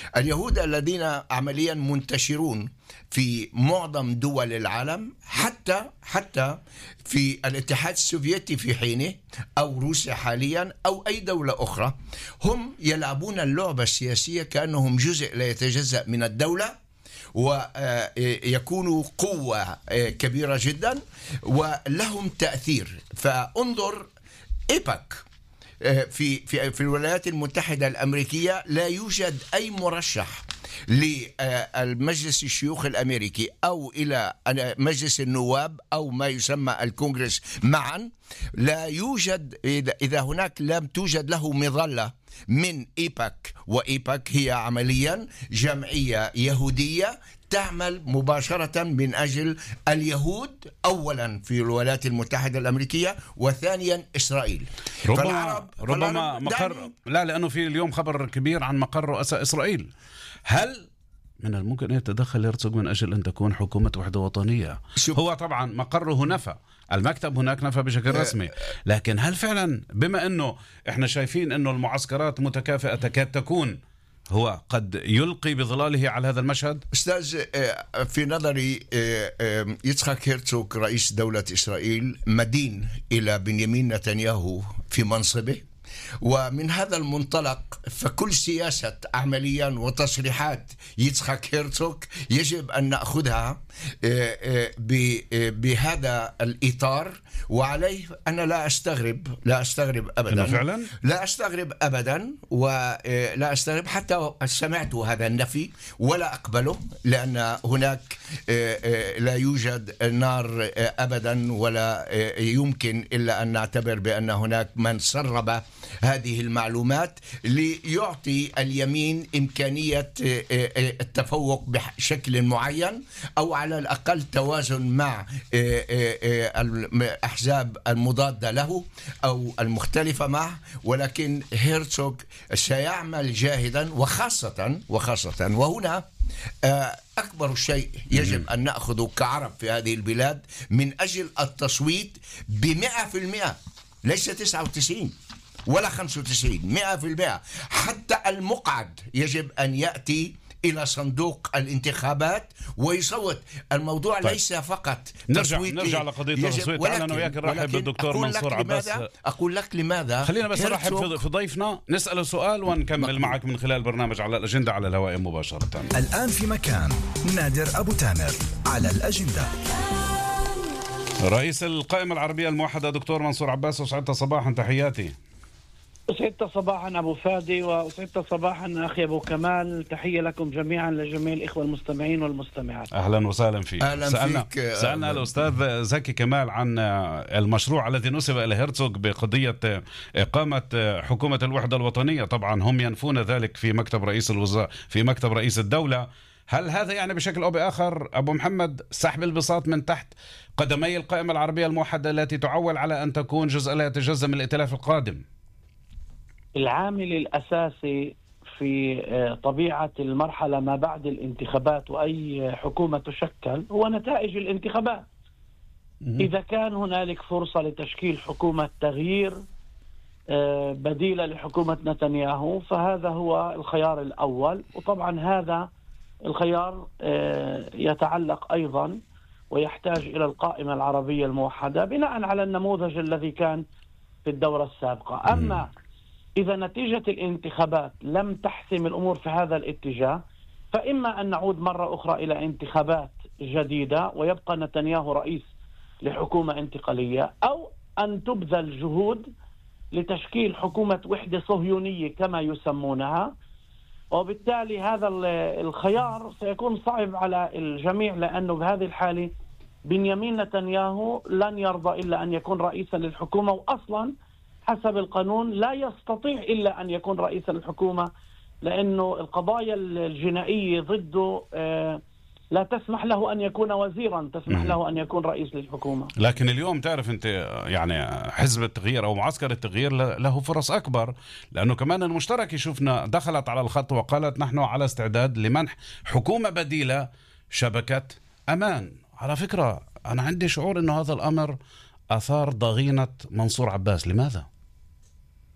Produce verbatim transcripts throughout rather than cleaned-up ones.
اليهود الذين عمليا منتشرون في معظم دول العالم، حتى حتى في الاتحاد السوفيتي في حينه أو روسيا حاليا أو أي دولة أخرى، هم يلعبون اللعبة السياسية كأنهم جزء لا يتجزأ من الدولة، ويكونوا قوة كبيرة جدا ولهم تأثير. فانظر إيباك في في في الولايات المتحدة الأمريكية، لا يوجد أي مرشح للمجلس الشيوخ الأمريكي أو إلى مجلس النواب أو ما يسمى الكونغرس معا، لا يوجد إذا هناك لم توجد له مظلة من إيباك. وإيباك هي عمليا جمعية يهودية تعمل مباشرة من أجل اليهود، أولا في الولايات المتحدة الأمريكية، وثانيا إسرائيل. ربما ربما مقر، لا لأنه في اليوم خبر كبير عن مقر رؤساء إسرائيل. هل من الممكن أن يتدخل هرتزوغ من أجل أن تكون حكومة وحدة وطنية؟ هو طبعا مقره نفى، المكتب هناك نفى بشكل رسمي، لكن هل فعلا بما أنه إحنا شايفين أنه المعسكرات متكافئة تكاد تكون، هو قد يلقي بظلاله على هذا المشهد؟ أستاذ، في نظري يتسخاك هرتزوغ رئيس دولة إسرائيل مدين إلى بنيامين نتنياهو في منصبه، ومن هذا المنطلق فكل سياسة عمليا وتصريحات يتسخاك هرتزوغ يجب أن نأخذها بهذا الإطار. وعليه أنا لا أستغرب لا أستغرب أبدا فعلا لا أستغرب أبدا ولا أستغرب حتى سمعت هذا النفي ولا أقبله، لأن هناك لا يوجد نار أبدا، ولا يمكن إلا أن نعتبر بأن هناك من سرب هذه المعلومات ليعطي اليمين إمكانية التفوق بشكل معين، أو على الأقل توازن مع الأحزاب المضادة له أو المختلفة معه. ولكن هرتزوغ سيعمل جاهدا، وخاصة وخاصة وهنا أكبر شيء يجب أن نأخذه كعرب في هذه البلاد من أجل التصويت بمئة في المئة، ليس تسعة وتسعين ولا خمسة وتسعين، مئة في المئة. حتى المقعد يجب أن يأتي إلى صندوق الانتخابات ويصوت. الموضوع طيب. ليس فقط نرجع نرجع لقضية التصويت. تعالى أنا وياك نرحب بالدكتور منصور عباس. أقول لك لماذا. خلينا بس نرحب في ضيفنا، نسأله سؤال ونكمل مقبول. معك من خلال برنامج على الأجندة على الهواء مباشرة. الآن في مكان نادر أبو تامر على الأجندة. رئيس القائمة العربية الموحدة دكتور منصور عباس، وسعدت صباحا، تحياتي. أسعدت صباحا أبو فادي، وأسعدت صباحا أخي أبو كمال. تحية لكم جميعا، لجميع الإخوة المستمعين والمستمعات. أهلا وسهلا فيك. أهلا سألنا, فيك. سألنا الأستاذ زكي كمال عن المشروع الذي نسب إلى هرتزوغ بقضية إقامة حكومة الوحدة الوطنية. طبعا هم ينفون ذلك في مكتب رئيس الوزراء، في مكتب رئيس الدولة. هل هذا يعني بشكل أو بآخر أبو محمد سحب البساط من تحت قدمي القائمة العربية الموحدة التي تعول على أن تكون جزء لا يتجزأ من الائتلاف القادم؟ العامل الأساسي في طبيعة المرحلة ما بعد الانتخابات وأي حكومة تشكل هو نتائج الانتخابات. إذا كان هنالك فرصة لتشكيل حكومة تغيير بديلة لحكومة نتنياهو فهذا هو الخيار الأول. وطبعا هذا الخيار يتعلق أيضا ويحتاج إلى القائمة العربية الموحدة بناء على النموذج الذي كان في الدورة السابقة. أما إذا نتيجة الانتخابات لم تحسم الأمور في هذا الاتجاه، فإما أن نعود مرة أخرى إلى انتخابات جديدة ويبقى نتنياهو رئيس لحكومة انتقالية، أو أن تبذل جهود لتشكيل حكومة وحدة صهيونية كما يسمونها. وبالتالي هذا الخيار سيكون صعب على الجميع، لأنه بهذه الحالة بنيامين نتنياهو لن يرضى إلا أن يكون رئيسا للحكومة، وأصلا حسب القانون لا يستطيع إلا أن يكون رئيسا للحكومة، لأنه القضايا الجنائية ضده لا تسمح له أن يكون وزيرا، تسمح له أن يكون رئيس للحكومة. لكن اليوم تعرف أنت يعني حزب التغيير أو معسكر التغيير له فرص أكبر، لأنه كمان المشترك شفنا دخلت على الخط وقالت نحن على استعداد لمنح حكومة بديلة شبكة أمان. على فكرة أنا عندي شعور أنه هذا الأمر أثار ضغينة منصور عباس. لماذا؟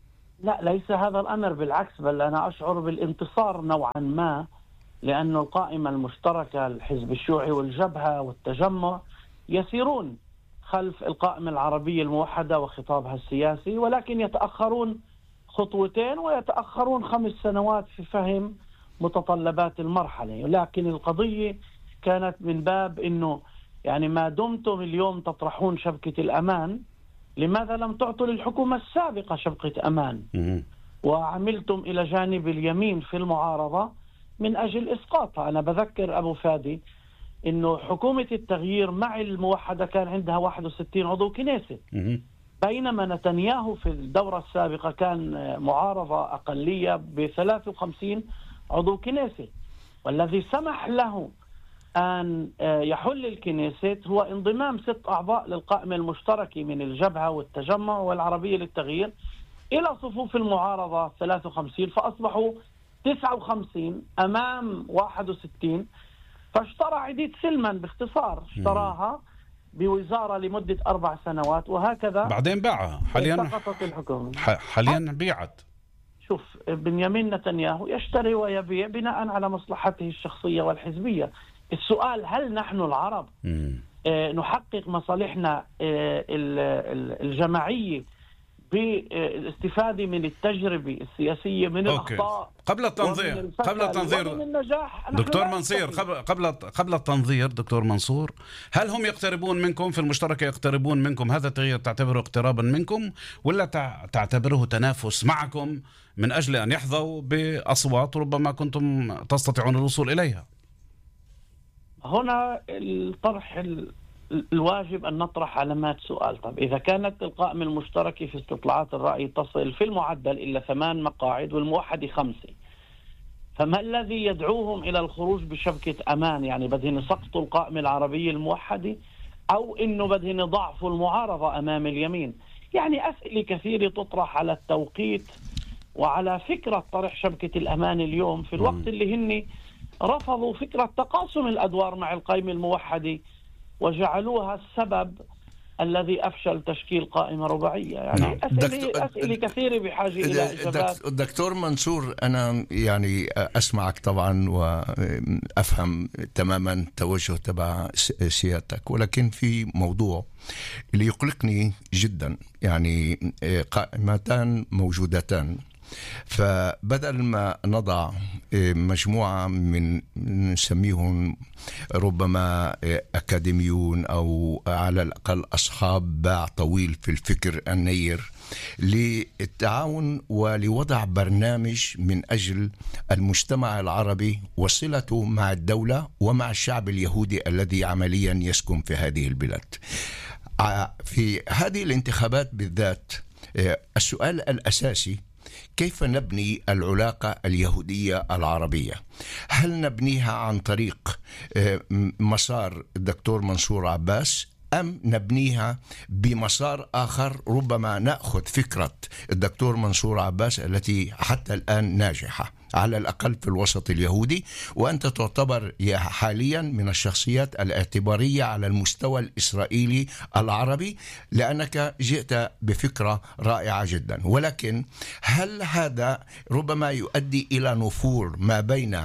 لا، ليس هذا الأمر، بالعكس، بل أنا أشعر بالانتصار نوعا ما، لأن القائمة المشتركة الحزب الشيوعي والجبهة والتجمع يسيرون خلف القائمة العربية الموحدة وخطابها السياسي، ولكن يتأخرون خطوتين ويتأخرون خمس سنوات في فهم متطلبات المرحلة. لكن القضية كانت من باب أنه يعني ما دمتم اليوم تطرحون شبكة الأمان، لماذا لم تعطوا للحكومة السابقة شبكة أمان وعملتم إلى جانب اليمين في المعارضة من أجل إسقاطها؟ أنا بذكر أبو فادي إنه حكومة التغيير مع الموحدة كان عندها واحد وستين عضو كنيسة، بينما نتنياهو في الدورة السابقة كان معارضة أقلية ب ثلاثة وخمسين عضو كنيسة، والذي سمح له أن يحل الكنيسة هو انضمام ست أعضاء للقائمة المشتركة من الجبهة والتجمع والعربية للتغيير إلى صفوف المعارضة ثلاثة وخمسين، فأصبحوا تسعة وخمسين أمام واحد وستين. فاشترى عديد سلمان، باختصار اشتراها بوزارة لمدة أربع سنوات، وهكذا بعدين باعها. حاليا سقطت الحكومة. حاليا بيعت. شوف، بنيامين نتنياهو يشتري ويبيع بناء على مصلحته الشخصية والحزبية. السؤال: هل نحن العرب آه نحقق مصالحنا آه الجماعية بالاستفادة من التجربة السياسية من أوكي. الأخطاء قبل التنظير قبل التنظير دكتور منصور قبل قبل قبل التنظير دكتور منصور، هل هم يقتربون منكم في المشتركة؟ يقتربون منكم؟ هذا التغيير تعتبره اقترابا منكم ولا تعتبره تنافس معكم من أجل أن يحظوا بأصوات ربما كنتم تستطيعون الوصول إليها؟ هنا الطرح الواجب أن نطرح علامات سؤال. طب إذا كانت القائمة المشتركة في استطلاعات الرأي تصل في المعدل إلى ثمان مقاعد والموحدة خمسة، فما الذي يدعوهم إلى الخروج بشبكة أمان؟ يعني بدهن سقطوا القائمة العربية الموحدة، أو إنه بدهن ضعفوا المعارضة أمام اليمين؟ يعني أسئلة كثيرة تطرح على التوقيت وعلى فكرة طرح شبكة الأمان اليوم، في الوقت اللي هن رفضوا فكرة تقاسم الأدوار مع القائمة الموحدة وجعلوها السبب الذي أفشل تشكيل قائمة رباعية. يعني نعم. أسئلة, أسئلة كثيرة بحاجة إلى إجابات. دكتور منصور، أنا يعني أسمعك طبعا وأفهم تماما توجه تبع سيادتك، ولكن في موضوع اللي يقلقني جدا. يعني قائمتان موجودتان، فبدل ما نضع مجموعة من نسميهم ربما أكاديميون أو على الأقل أصحاب باع طويل في الفكر النير للتعاون ولوضع برنامج من أجل المجتمع العربي وصلته مع الدولة ومع الشعب اليهودي الذي عمليا يسكن في هذه البلاد، في هذه الانتخابات بالذات السؤال الأساسي: كيف نبني العلاقة اليهودية العربية؟ هل نبنيها عن طريق مسار الدكتور منصور عباس، أم نبنيها بمسار آخر ربما نأخذ فكرة الدكتور منصور عباس التي حتى الآن ناجحة على الأقل في الوسط اليهودي، وأنت تعتبر حاليا من الشخصيات الاعتبارية على المستوى الإسرائيلي العربي، لأنك جئت بفكرة رائعة جدا. ولكن هل هذا ربما يؤدي إلى نفور ما بين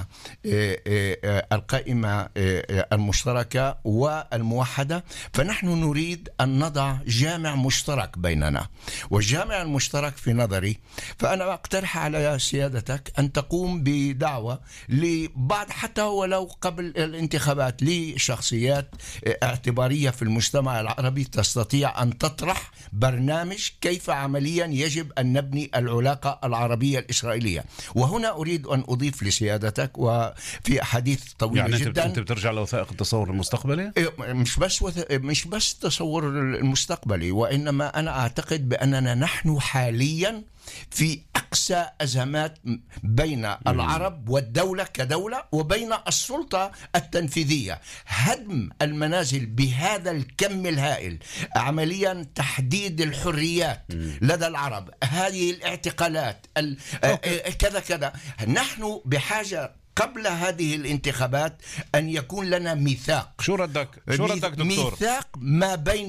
القائمة المشتركة والموحدة؟ فنحن نريد أن نضع جامع مشترك بيننا، والجامع المشترك في نظري، فأنا أقترح على سيادتك أن تقوم بدعوة لبعض حتى ولو قبل الانتخابات لشخصيات اعتبارية في المجتمع العربي تستطيع أن تطرح برنامج كيف عمليا يجب أن نبني العلاقة العربية الإسرائيلية. وهنا أريد أن أضيف لسيادتك وفي حديث طويل يعني جدا. أنت بترجع لوثائق التصور المستقبلي؟ مش بس وث... مش بس تصور المستقبلي، وإنما أنا أعتقد بأننا نحن حاليا في أقصى أزمات بين العرب والدولة كدولة وبين السلطة التنفيذية. هدم المنازل بهذا الكم الهائل، عمليا تحديد الحريات لدى العرب، هذه الاعتقالات ال... كذا كذا. نحن بحاجة قبل هذه الانتخابات أن يكون لنا ميثاق. شو ردك؟ شو ردك دكتور؟ ميثاق ما بين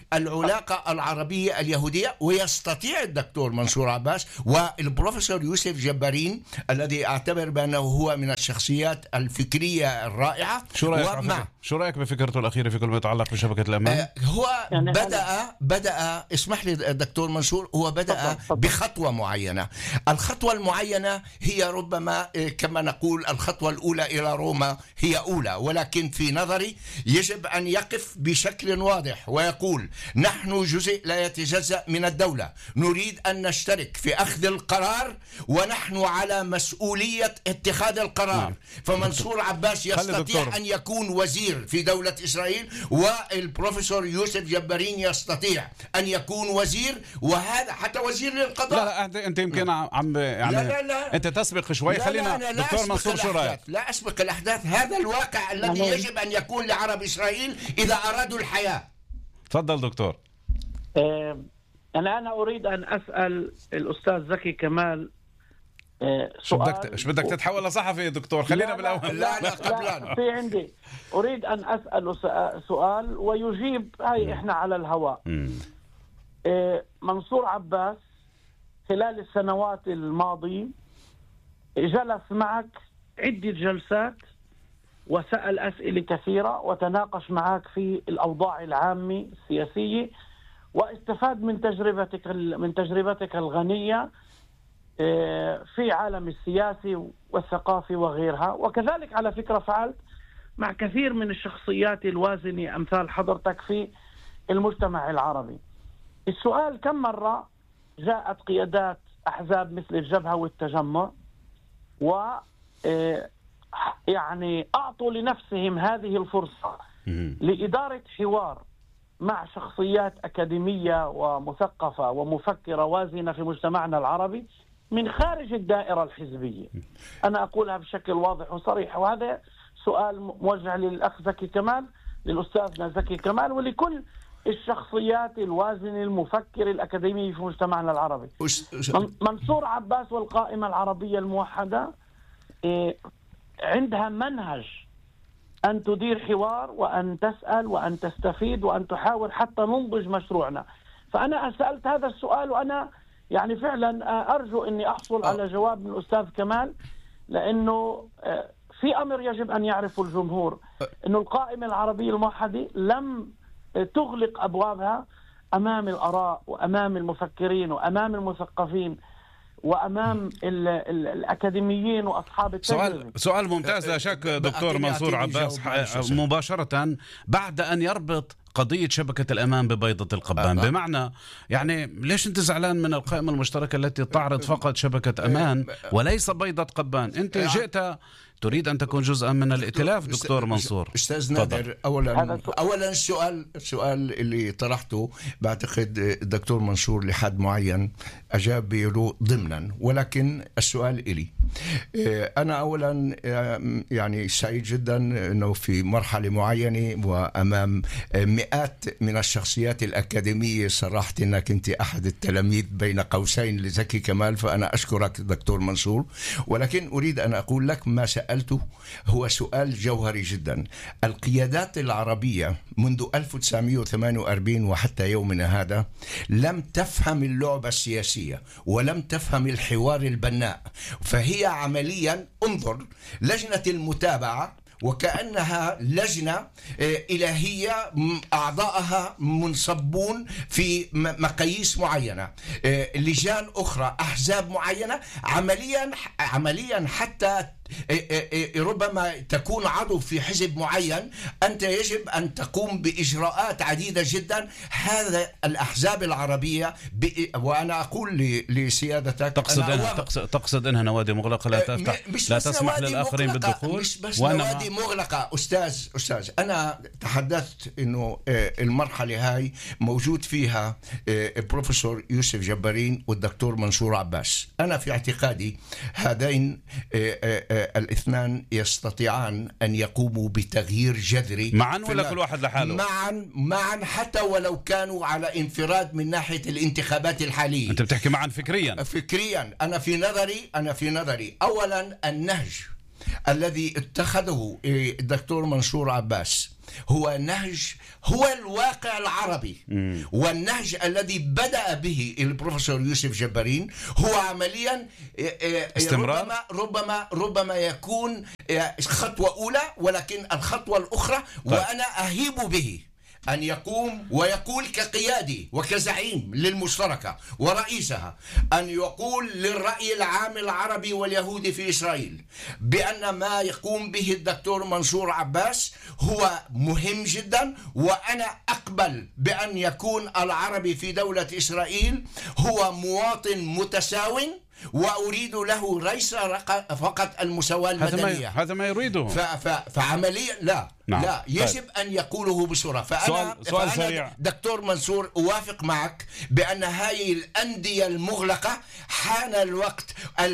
العلاقة العربية اليهودية، ويستطيع الدكتور منصور عباس والبروفيسور يوسف جبارين الذي أعتبر بأنه هو من الشخصيات الفكرية الرائعة. شو رأيك ومع... شو رأيك بفكرته الأخيرة في كل ما يتعلق بشبكة الأمان؟ آه هو يعني بدأ بدأ اسمح لي الدكتور منصور، هو بدأ بخطوة معينة. الخطوة المعينة هي ربما كما نقول الخطوة الأولى إلى روما هي أولى، ولكن في نظري يجب أن يقف بشكل واضح ويقول نحن جزء لا يتجزأ من الدولة، نريد أن نشترك في أخذ القرار ونحن على مسؤولية اتخاذ القرار. نعم. فمنصور عباس يستطيع أن يكون وزير في دولة إسرائيل، والبروفيسور يوسف جبارين يستطيع أن يكون وزير، وهذا حتى وزير للقضاء. لا لا أنت يمكن عم يعني لا لا لا. أنت تسبق شوي. خلينا لا لا دكتور منصور شو رأيك؟ لا أسبق الأحداث، هذا الواقع الذي يجب أن يكون لعرب إسرائيل إذا أرادوا الحياة. تفضل دكتور. أنا أنا أريد أن أسأل الأستاذ زكي كمال شو بدك شو بدك تتحول لصحفي دكتور؟ خلينا بالأول. لا لا قبلنا في عندي أريد أن أسأل سؤال ويجيب. هاي إحنا على الهواء. منصور عباس خلال السنوات الماضية جلس معك عدة جلسات وسأل أسئلة كثيرة وتناقش معك في الأوضاع العامة السياسية، واستفاد من تجربتك من تجربتك الغنية في عالم السياسي والثقافي وغيرها. وكذلك على فكرة فعلت مع كثير من الشخصيات الوازنة أمثال حضرتك في المجتمع العربي. السؤال: كم مرة جاءت قيادات أحزاب مثل الجبهة والتجمع و يعني أعطوا لنفسهم هذه الفرصة لإدارة حوار مع شخصيات أكاديمية ومثقفة ومفكرة وازنة في مجتمعنا العربي من خارج الدائرة الحزبية؟ أنا أقولها بشكل واضح وصريح، وهذا سؤال موجه للأخ زكي كمال، للأستاذنا زكي كمال، ولكل الشخصيات الوازنة المفكر الأكاديمي في مجتمعنا العربي. منصور عباس والقائمة العربية الموحدة عندها منهج أن تدير حوار وأن تسأل وأن تستفيد وأن تحاول حتى ننضج مشروعنا. فأنا سألت هذا السؤال، وأنا يعني فعلا أرجو أني أحصل على جواب من الأستاذ كمال، لأنه في أمر يجب أن يعرفه الجمهور، أنه القائمة العربية الموحدة لم تغلق أبوابها أمام الآراء وأمام المفكرين وأمام المثقفين وأمام ال ال الأكاديميين وأصحاب التجربة. سؤال سؤال ممتاز لا شك دكتور منصور عباس، مباشرة بعد أن يربط قضية شبكة الأمان ببيضة القبان. أه. بمعنى يعني ليش أنت زعلان من القائمة المشتركة التي تعرض فقط شبكة أمان وليس بيضة قبان؟ أنت جئت تريد أن تكون جزءا من الائتلاف دكتور منصور. أستاذ نادر، أولا أولا السؤال السؤال اللي طرحته بعتقد الدكتور منصور لحد معين أجاب له ضمنا، ولكن السؤال إلي أنا أولا يعني سعيد جدا أنه في مرحلة معينة وأمام مئات من الشخصيات الأكاديمية صرحت أنك أنت أحد التلاميذ بين قوسين لزكي كمال، فأنا أشكرك دكتور منصور. ولكن أريد أن أقول لك ما سألته هو سؤال جوهري جدا. القيادات العربية منذ ألف وتسعمئة وثمانية وأربعين وحتى يومنا هذا لم تفهم اللعبة السياسية ولم تفهم الحوار البناء، فهي عمليا انظر لجنة المتابعة وكأنها لجنة إلهية أعضاءها منصبون في مقاييس معينة، لجان أخرى أحزاب معينة، عمليا عمليا حتى ربما تكون عضو في حزب معين أنت يجب أن تقوم بإجراءات عديدة جدا. هذا الأحزاب العربية ب... وأنا أقول لسيادتك تقصد أنها تقصد, تقصد أنها نوادي مغلقة لا تفتح لا تسمح للآخرين بالدخول، مش بس نوادي مغلقة. أستاذ أستاذ أنا تحدثت إنه المرحلة هاي موجود فيها البروفيسور يوسف جبارين والدكتور منصور عباس. أنا في اعتقادي هذين الاثنان يستطيعان أن يقوموا بتغيير جذري معا ولا كل واحد لحاله؟ معا معا حتى ولو كانوا على انفراد من ناحية الانتخابات الحالية. أنت بتحكي معا فكريا؟ فكريا أنا في نظري أنا في نظري أولا النهج الذي اتخذه الدكتور منصور عباس هو نهج هو الواقع العربي، والنهج الذي بدأ به البروفيسور يوسف جبارين هو عمليا استمرار. ربما ربما ربما يكون خطوة أولى، ولكن الخطوة الأخرى طيب. وأنا أهيب به أن يقوم ويقول كقيادي وكزعيم للمشتركة ورئيسها، أن يقول للرأي العام العربي واليهودي في إسرائيل بأن ما يقوم به الدكتور منصور عباس هو مهم جدا، وأنا أقبل بأن يكون العربي في دولة إسرائيل هو مواطن متساو، وأريد له ليس فقط المساواة المدنية. هذا ما يريده. فعمليا لا نعم. لا يجب أن يقوله بسرعة. فأنا, سؤال سؤال فأنا سريع. دكتور منصور أوافق معك بأن هذه الأندية المغلقة حان الوقت.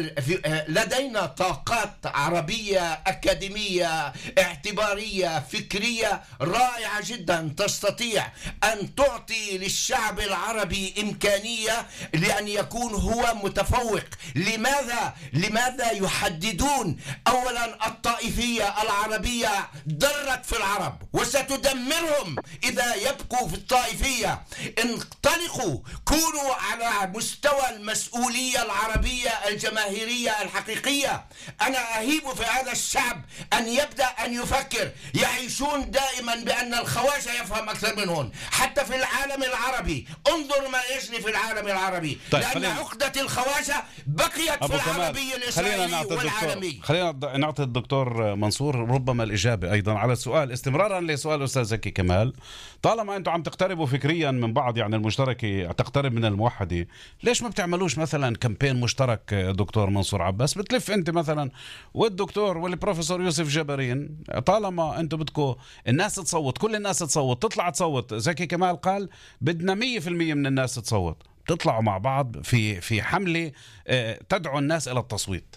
لدينا طاقات عربية أكاديمية اعتبارية فكرية رائعة جدا تستطيع أن تعطي للشعب العربي إمكانية لأن يكون هو متفوق. لماذا لماذا يحددون أولا الطائفية العربية ضرت في العرب وستدمرهم إذا يبقوا في الطائفية؟ انطلقوا، كونوا على مستوى المسؤولية العربية الجماهيرية الحقيقية. أنا أهيب في هذا الشعب أن يبدأ أن يفكر. يعيشون دائما بأن الخواجة يفهم أكثر منهم، حتى في العالم العربي. انظر ما يجري في العالم العربي. طيب، لأن عقدة الخواجة بقيت في العربي الإسرائيلي والعالمي. خلينا نعطي الدكتور منصور ربما الإجابة أيضا على السؤال، استمرارا لسؤال الأستاذ زكي كمال. طالما أنتم عم تقتربوا فكريا من بعض، يعني المشتركة تقترب من الموحدة، ليش ما بتعملوش مثلا كامبين مشترك دكتور منصور عباس؟ بتلف أنت مثلا والدكتور والبروفيسور يوسف جبارين، طالما أنتم بدكم الناس تصوت، كل الناس تصوت، تطلع تصوت. زكي كمال قال بدنا مية في المية من الناس تصوت. تطلعوا مع بعض في في حملة تدعو الناس إلى التصويت.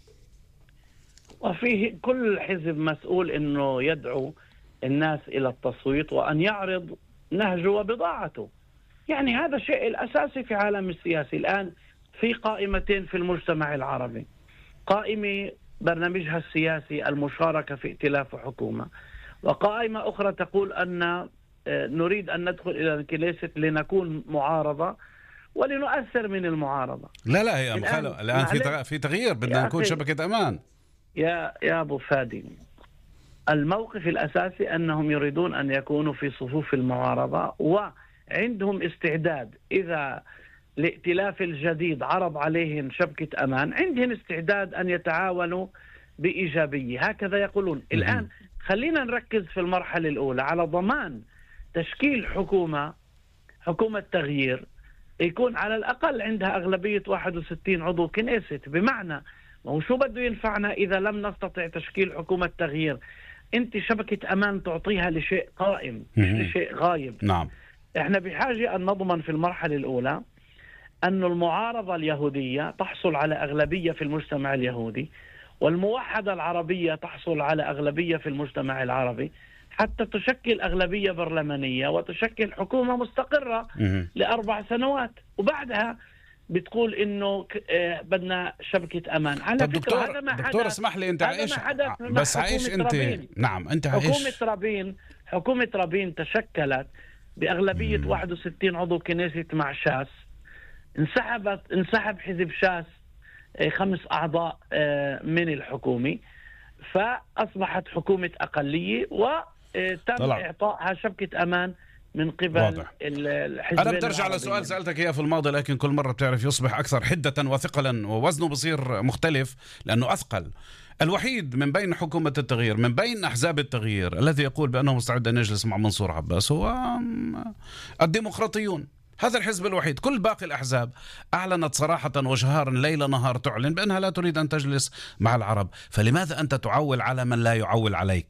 وفيه كل حزب مسؤول أنه يدعو الناس إلى التصويت وأن يعرض نهجه وبضاعته. يعني هذا الشيء الأساسي في عالم السياسي. الآن في قائمتين في المجتمع العربي، قائمة برنامجها السياسي المشاركة في ائتلاف حكومة، وقائمة أخرى تقول أن نريد أن ندخل إلى الكنيسة لنكون معارضة ولنؤثر من المعارضة. لا لا هي مخالفة الآن، في في تغيير، بدنا نكون شبكة أمان. يا يا أبو فادي، الموقف الأساسي أنهم يريدون أن يكونوا في صفوف المعارضة، وعندهم استعداد إذا الائتلاف الجديد عرض عليهم شبكة أمان، عندهم استعداد أن يتعاونوا بإيجابية. هكذا يقولون. الآن خلينا نركز في المرحلة الأولى على ضمان تشكيل حكومة حكومة تغيير يكون على الأقل عندها أغلبية واحد وستين عضو كنيسة. بمعنى ما شو بده ينفعنا إذا لم نستطع تشكيل حكومة تغيير؟ أنت شبكة أمان تعطيها لشيء قائم مش لشيء غايب. نعم. إحنا بحاجة أن نضمن في المرحلة الأولى أن المعارضة اليهودية تحصل على أغلبية في المجتمع اليهودي، والموحدة العربية تحصل على أغلبية في المجتمع العربي، حتى تشكل أغلبية برلمانية وتشكل حكومة مستقرة لأربع سنوات. وبعدها بتقول إنه بدنا شبكة أمان. على طب فكرة دكتور هذا ما دكتور اسمح لي، أنت عايش بس عايش أنت رابين. نعم أنت عايش. حكومة رابين حكومة رابين تشكلت بأغلبية مم. واحد وستين عضو كنيسة مع شاس. انسحبت انسحب حزب شاس خمس أعضاء من الحكومة، فأصبحت حكومة أقلية وتم طلع. إعطائها شبكة أمان من قبل الحزب. أنا بترجع على سؤال سألتك إياه في الماضي، لكن كل مرة بتعرف يصبح أكثر حدة وثقلا، ووزنه بصير مختلف لأنه أثقل. الوحيد من بين حكومة التغيير، من بين أحزاب التغيير، الذي يقول بأنه مستعد أن يجلس مع منصور عباس هو الديمقراطيون. هذا الحزب الوحيد. كل باقي الأحزاب أعلنت صراحة وجهارا ليل نهار تعلن بأنها لا تريد أن تجلس مع العرب. فلماذا أنت تعول على من لا يعول عليك؟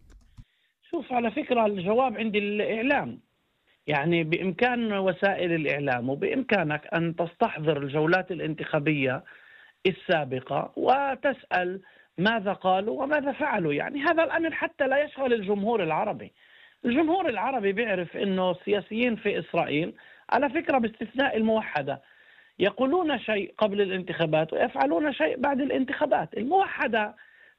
شوف، على فكرة الجواب عند الإعلام. يعني بإمكان وسائل الإعلام وبإمكانك أن تستحضر الجولات الانتخابية السابقة وتسأل ماذا قالوا وماذا فعلوا. يعني هذا الأمر حتى لا يشغل الجمهور العربي. الجمهور العربي بيعرف أنه السياسيين في إسرائيل على فكرة باستثناء الموحدة يقولون شيء قبل الانتخابات ويفعلون شيء بعد الانتخابات. الموحدة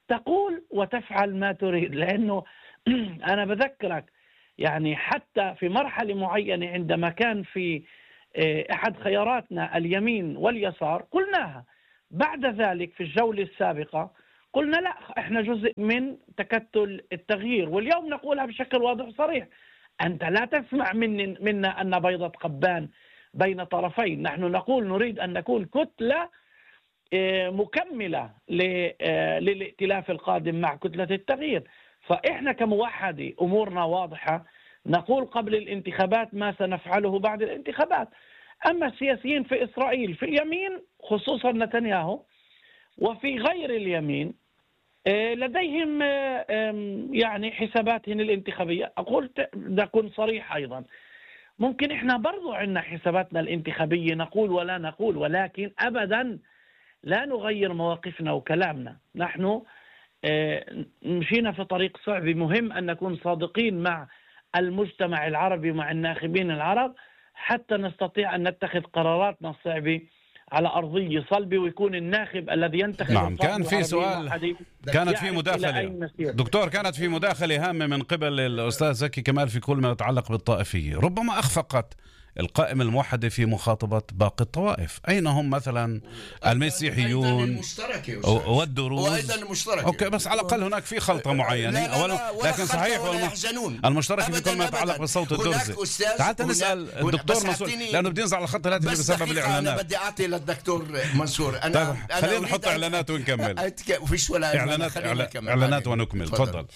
تقول وتفعل ما تريد. لأنه أنا بذكرك يعني حتى في مرحلة معينة عندما كان في أحد خياراتنا اليمين واليسار قلناها، بعد ذلك في الجولة السابقة قلنا لا، احنا جزء من تكتل التغيير، واليوم نقولها بشكل واضح وصريح. أنت لا تسمع من منا أن بيضة قبان بين طرفين، نحن نقول نريد أن نكون كتلة مكملة للائتلاف القادم مع كتلة التغيير. فإحنا كموحدة أمورنا واضحة، نقول قبل الانتخابات ما سنفعله بعد الانتخابات. أما السياسيين في إسرائيل في اليمين خصوصا نتنياهو وفي غير اليمين لديهم يعني حساباتهم الانتخابية. أقول نكون صريح أيضا، ممكن إحنا برضو عندنا حساباتنا الانتخابية نقول ولا نقول، ولكن أبدا لا نغير مواقفنا وكلامنا. نحن مشينا في طريق صعب، مهم أن نكون صادقين مع المجتمع العربي ومع الناخبين العرب حتى نستطيع أن نتخذ قراراتنا الصعبة على أرضية صلبة، ويكون الناخب الذي ينتخب. نعم، كان في سؤال، كانت في مداخلة دكتور، كانت في مداخلة هامة من قبل الأستاذ زكي كمال في كل ما يتعلق بالطائفية. ربما أخفقت القائمة الموحدة في مخاطبة باقي الطوائف. أين هم مثلا المسيحيون والدروز وأيضا المشتركة؟ أوكي، بس على الأقل هناك في خلطة معينة. لا لا لا، لكن صحيح المشترك في كل ما يتعلق بالصوت الدرزي. تعال نسأل الدكتور منصور لأنه بدي ينزل على خط الهاتف بسبب الإعلانات. أنا بدي أعطي للدكتور منصور. أنا طيب خلينا نحط إعلانات ونكمل. وفيش ولا إعلانات إعلانات ونكمل. تفضل.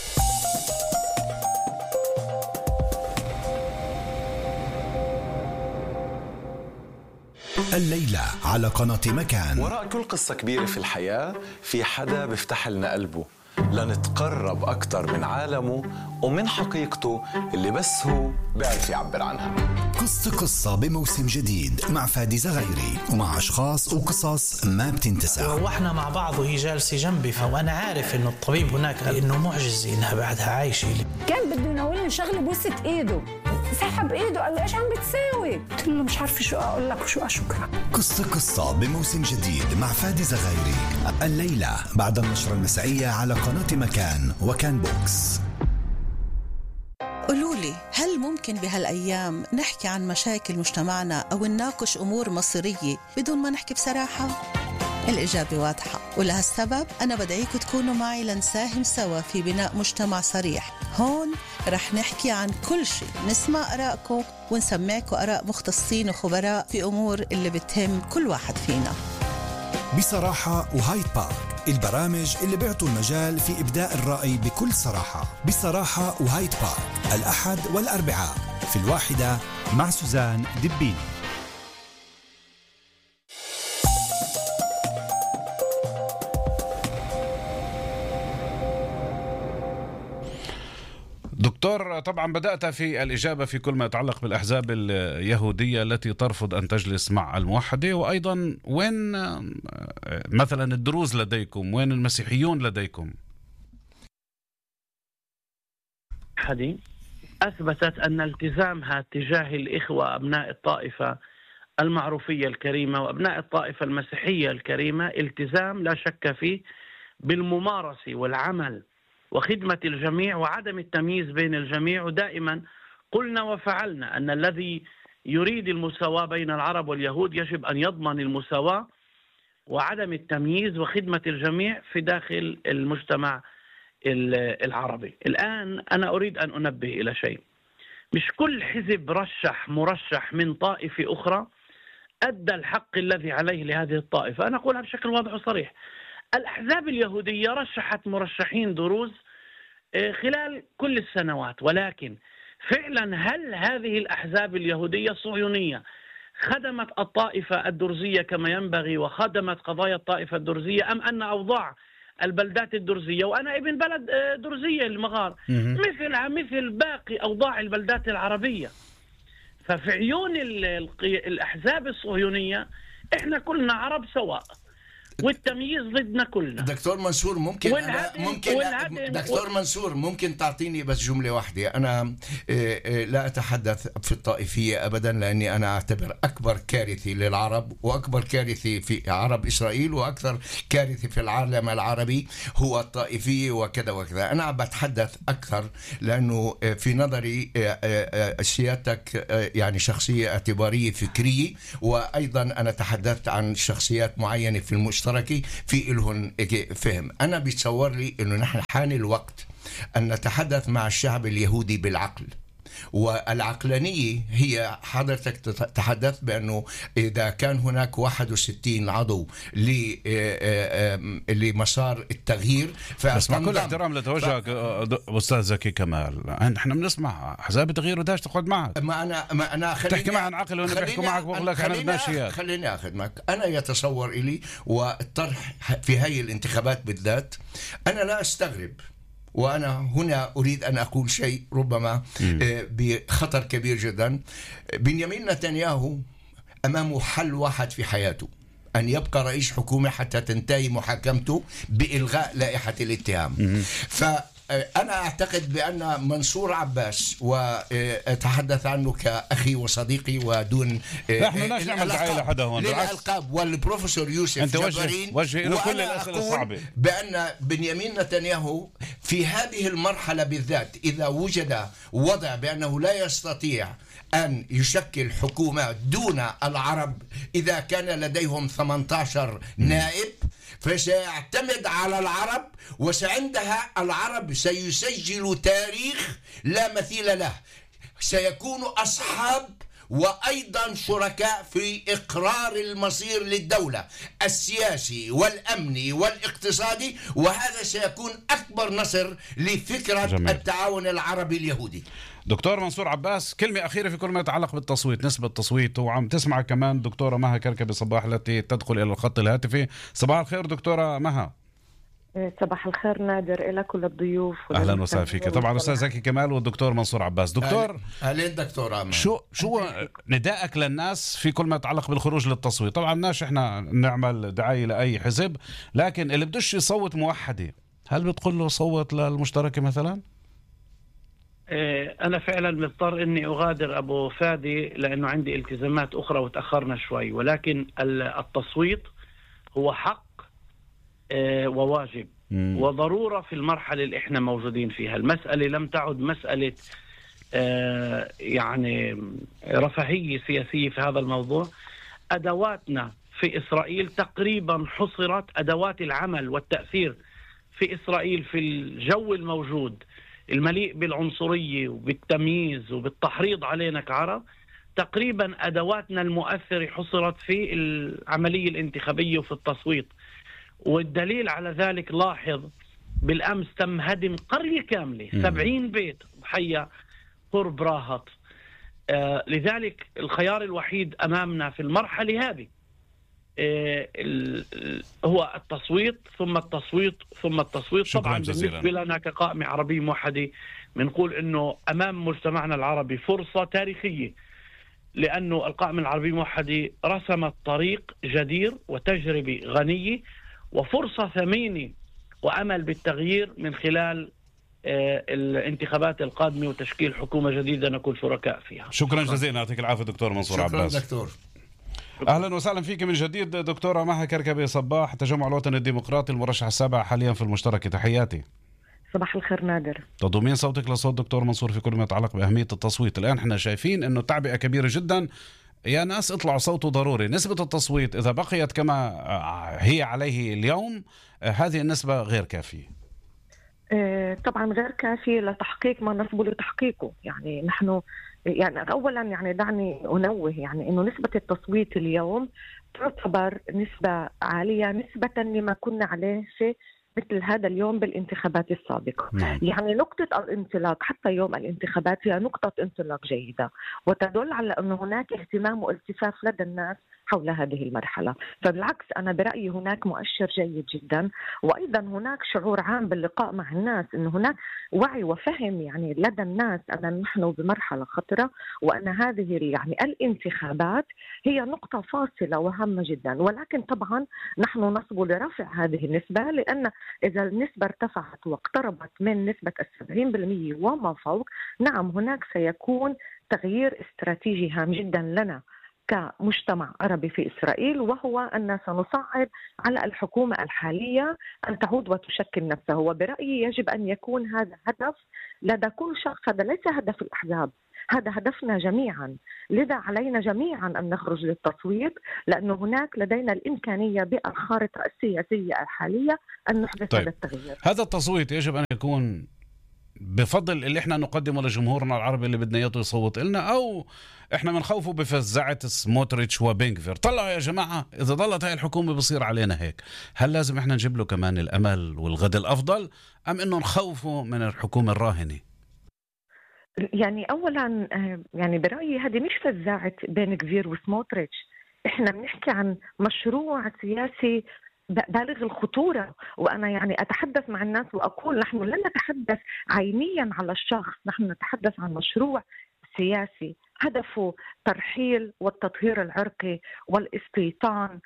الليلة على قناة مكان. وراء كل قصة كبيرة في الحياة في حدا بيفتح لنا قلبه لنتقرب أكتر من عالمه ومن حقيقته اللي بس هو بيعرف يعبر عنها. قصة قصة بموسم جديد مع فادي زغيري ومع أشخاص وقصص ما بتنتسى. روحنا مع بعض وهي جالسة جنبي، وأنا عارف إنه الطبيب هناك قال إنه معجزة إنها بعدها عايشة. كان بده يناولني شغله بوسة إيده، سحب إيده قال له إيش عم بتساوي؟ قلت له مش عارفة شو أقول لك وشو أشكرك. قصة قصة بموسم جديد مع فادي زغيري الليلة بعد النشرة المسائية على قناة مكان وكان بوكس. قولولي، هل ممكن بهالأيام نحكي عن مشاكل مجتمعنا أو نناقش أمور مصيرية بدون ما نحكي بصراحة؟ الإجابة واضحة، ولهالسبب أنا بدعيكم تكونوا معي لنساهم سوا في بناء مجتمع صريح. هون رح نحكي عن كل شيء، نسمع آرائكم ونسمعكم آراء مختصين وخبراء في أمور اللي بتهم كل واحد فينا. بصراحة وهايد بارك، البرامج اللي بيعطوا المجال في إبداء الرأي بكل صراحة. بصراحة وهايد بارك الأحد والأربعاء في الواحدة مع سوزان دبيني. دكتور، طبعا بدأت في الإجابة في كل ما يتعلق بالأحزاب اليهودية التي ترفض أن تجلس مع الموحدة، وأيضا وين مثلا الدروز لديكم، وين المسيحيون لديكم؟ حدي أثبتت أن التزامها تجاه الإخوة أبناء الطائفة المعروفية الكريمة وأبناء الطائفة المسيحية الكريمة التزام لا شك فيه بالممارسة والعمل وخدمة الجميع وعدم التمييز بين الجميع. ودائما قلنا وفعلنا أن الذي يريد المساواة بين العرب واليهود يجب أن يضمن المساواة وعدم التمييز وخدمة الجميع في داخل المجتمع العربي. الآن أنا أريد أن أنبه إلى شيء، مش كل حزب رشح مرشح من طائفة أخرى أدى الحق الذي عليه لهذه الطائفة. أنا أقولها بشكل واضح وصريح، الأحزاب اليهودية رشحت مرشحين دروز خلال كل السنوات، ولكن فعلا هل هذه الأحزاب اليهودية الصهيونية خدمت الطائفة الدرزية كما ينبغي وخدمت قضايا الطائفة الدرزية، أم أن أوضاع البلدات الدرزية، وأنا ابن بلد درزية المغار، مثل مثل باقي أوضاع البلدات العربية؟ ففي عيون الأحزاب الصهيونية إحنا كلنا عرب سواء، والتمييز ضدنا كلنا. دكتور منصور ممكن والهدم ممكن والهدم دكتور منصور ممكن تعطيني بس جملة واحدة. أنا لا أتحدث في الطائفية أبدا، لأني أنا أعتبر أكبر كارثة للعرب وأكبر كارثة في عرب إسرائيل وأكثر كارثة في العالم العربي هو الطائفية وكذا وكذا. أنا بتحدث أكثر لأنه في نظري سيادتك يعني شخصية اعتبارية فكرية، وأيضا أنا تحدثت عن شخصيات معينة في المشتركة في إلهن فهم. أنا بيتصور لي أنه نحن حان الوقت أن نتحدث مع الشعب اليهودي بالعقل، والعقلانية هي حضرتك تحدثت بأنه إذا كان هناك واحد وستين عضو لمسار التغيير. بس مع كل احترام لتوجهك ف... أستاذ زكي كمال، احنا بنسمع أحزاب التغيير وداش تقعد معك. ما أنا ما أنا تحكي معنا عن عقل وأنا بحكي معك بقول لك أنا ماشيات. خليني أخذ معك. أنا يتصور إلي والطرح في هاي الانتخابات بالذات أنا لا أستغرب، وأنا هنا أريد أن أقول شيء ربما بخطر كبير جدا. بنيامين نتنياهو أمامه حل واحد في حياته، أن يبقى رئيس حكومة حتى تنتهي محاكمته بإلغاء لائحة الاتهام. فأنا أعتقد بأن منصور عباس، وأتحدث عنه كأخي وصديقي ودون نحن ناش نعمل دعاية لحدا هون للألقاب، والبروفيسور يوسف جبارين، وجه كل الأسئلة الصعبة بأن بنيامين نتنياهو في هذه المرحلة بالذات إذا وجد وضع بأنه لا يستطيع أن يشكل حكومة دون العرب إذا كان لديهم ثمانية عشر نائب، فسيعتمد على العرب، وسعندها العرب سيسجل تاريخ لا مثيل له، سيكون أصحاب وأيضا شركاء في إقرار المصير للدولة السياسي والأمني والاقتصادي، وهذا سيكون أكبر نصر لفكرة جميل. التعاون العربي اليهودي. دكتور منصور عباس، كلمة أخيرة في كل ما يتعلق بالتصويت، نسبة التصويت، وعم تسمع كمان دكتورة مها كركبي صباح التي تدخل إلى الخط الهاتفي. صباح الخير دكتورة مها. صباح الخير نادر إلك وللضيوف. أهلا وسهلا فيك. طبعا أستاذ زكي كمال والدكتور منصور عباس. دكتور أهلين دكتورة مها. شو شو نداءك للناس في كل ما يتعلق بالخروج للتصويت؟ طبعا الناس إحنا نعمل دعاية لأي حزب، لكن اللي بدوش يصوت موحدة هل بتقول له صوت للمشتركة مثلا؟ أنا فعلا مضطر إني أغادر أبو فادي لأنه عندي التزامات أخرى وتأخرنا شوي، ولكن التصويت هو حق وواجب مم. وضرورة في المرحلة اللي إحنا موجودين فيها. المسألة لم تعد مسألة يعني رفاهية سياسية في هذا الموضوع. أدواتنا في إسرائيل تقريبا حصرت، أدوات العمل والتأثير في إسرائيل في الجو الموجود المليء بالعنصرية وبالتمييز وبالتحريض علينا كعرب، تقريبا أدواتنا المؤثرة حصرت في العملية الانتخابية وفي التصويت. والدليل على ذلك لاحظ بالأمس تم هدم قرية كاملة، سبعين بيت حية قرب راهط. آه لذلك الخيار الوحيد أمامنا في المرحلة هذه آه هو التصويت ثم التصويت ثم التصويت. طبعا بالنسبة لنا كقائمة عربية موحدة بنقول إنه أمام مجتمعنا العربي فرصة تاريخية، لأنه القائمة العربية الموحدة رسمت طريق جدير وتجربة غنية وفرصة ثمينة وأمل بالتغيير من خلال الانتخابات القادمة وتشكيل حكومة جديدة نكون شركاء فيها. شكرا جزيلا، يعطيك العافية دكتور منصور عباس. شكرا دكتور. أهلا وسهلا فيك من جديد دكتورة مها كركبي صباح، التجمع الوطني الديمقراطي المرشح السابع حاليا في المشتركة. تحياتي. صباح الخير نادر. تضمين صوتك لصوت دكتور منصور في كل ما يتعلق بأهمية التصويت. الآن احنا شايفين أنه تعبئة كبيرة جدا، يا ناس اطلعوا صوته ضروري. نسبة التصويت إذا بقيت كما هي عليه اليوم هذه النسبة غير كافية. طبعا غير كافية لتحقيق ما نصبه لتحقيقه. يعني نحن يعني أولا يعني دعني أنوه يعني إنه نسبة التصويت اليوم تعتبر نسبة عالية نسبة لما كنا عليه في مثل هذا اليوم بالانتخابات السابقة. نعم. يعني نقطة الانطلاق حتى يوم الانتخابات هي نقطة انطلاق جيدة وتدل على أن هناك اهتمام والتفاف لدى الناس حول هذه المرحلة. فبالعكس أنا برأيي هناك مؤشر جيد جدا، وأيضا هناك شعور عام باللقاء مع الناس أنه هناك وعي وفهم يعني لدى الناس أن نحن بمرحلة خطرة، وأن هذه يعني الانتخابات هي نقطة فاصلة وهامة جدا. ولكن طبعا نحن نصب لرفع هذه النسبة، لأن إذا النسبة ارتفعت واقتربت من نسبة السبعين بالمئة وما فوق، نعم هناك سيكون تغيير استراتيجي هام جدا لنا كمجتمع عربي في إسرائيل، وهو أن سنصعب على الحكومة الحالية أن تعود وتشكل نفسها. وبرأيي يجب أن يكون هذا هدف لدى كل شخص، هذا ليس هدف الأحزاب، هذا هدفنا جميعا. لذا علينا جميعا أن نخرج للتصويت، لأنه هناك لدينا الإمكانية بالخارطة السياسية الحالية أن نحدث طيب. هذا التغيير. هذا التصويت يجب أن يكون بفضل اللي احنا نقدمه لجمهورنا العربي اللي بدنا اياه يصوت لنا، او احنا بنخوفه بفزعة سموتريتش وبينكفير؟ طلعوا يا جماعة اذا ضلت هاي الحكومة بصير علينا هيك. هل لازم احنا نجيب له كمان الامل والغد الافضل، ام انه نخوفه من الحكومة الراهنة؟ يعني اولا يعني برأيي هذه مش فزاعة بينكفير وسموتريتش، احنا بنحكي عن مشروع سياسي بالغ الخطورة. وأنا يعني أتحدث مع الناس وأقول نحن لا نتحدث عينيا على الشخص، نحن نتحدث عن مشروع سياسي هدفه ترحيل والتطهير العرقي والاستيطان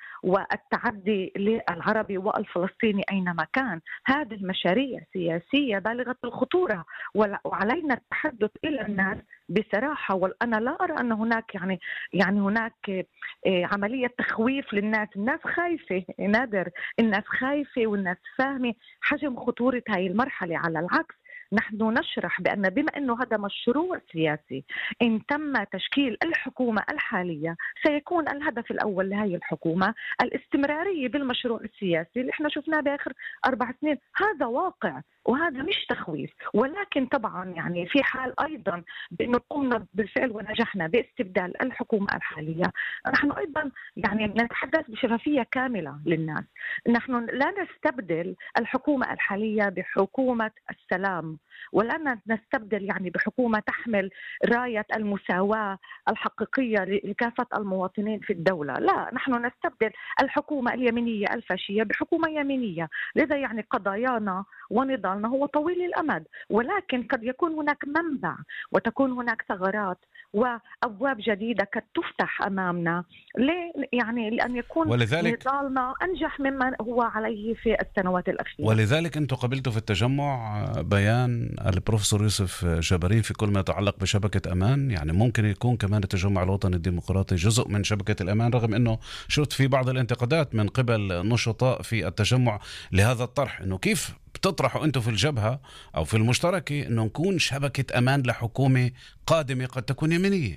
والتعدي للعربي والفلسطيني أينما كان. هذه المشاريع سياسية بالغة الخطورة، وعلينا التحدث إلى الناس بصراحة. وأنا لا أرى أن هناك يعني يعني هناك عملية تخويف للناس. الناس خايفة نادر، الناس خايفة والناس فاهمة حجم خطورة هاي المرحلة. على العكس نحن نشرح بأن بما أنه هذا مشروع سياسي إن تم تشكيل الحكومة الحالية سيكون الهدف الأول لهذه الحكومة الاستمرارية بالمشروع السياسي اللي احنا شفناه بآخر أربع سنين. هذا واقع وهذا مش تخويف. ولكن طبعا يعني في حال أيضا بأنه قمنا بالفعل ونجحنا باستبدال الحكومة الحالية، نحن أيضا يعني نتحدث بشفافية كاملة للناس. نحن لا نستبدل الحكومة الحالية بحكومة السلام، ولا نستبدل يعني بحكومة تحمل راية المساواة الحقيقية لكافة المواطنين في الدولة. لا، نحن نستبدل الحكومة اليمينية الفاشية بحكومة يمينية. لذا يعني قضايانا ونضالنا هو طويل الأمد، ولكن قد يكون هناك منبع وتكون هناك ثغرات وأبواب جديدة قد تفتح أمامنا ليه يعني لأن يكون ولذلك نضالنا أنجح مما هو عليه في السنوات الأخيرة. ولذلك أنتم قبلتوا في التجمع بيان البروفيسور يوسف جبارين في كل ما يتعلق بشبكة أمان. يعني ممكن يكون كمان التجمع الوطني الديمقراطي جزء من شبكة الأمان، رغم أنه شفت في بعض الانتقادات من قبل نشطاء في التجمع لهذا الطرح، أنه كيف بتطرحوا أنتم في الجبهة أو في المشتركة أنه نكون شبكة أمان لحكومة قادمة قد تكون يمينية.